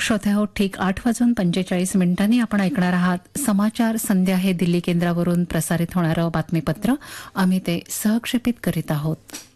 श्रोत्याहो, ठीक 8:45 आपण ऐकणार आहात समाचार संध्या हे दिल्ली केंद्रावरून प्रसारित होणारं बातमीपत्र. आम्ही ते सहक्षेपित करीत आहोत.